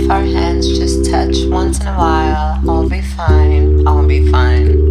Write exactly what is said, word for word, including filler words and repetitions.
our hands just touch once in a while, I'll be fine, I'll be fine.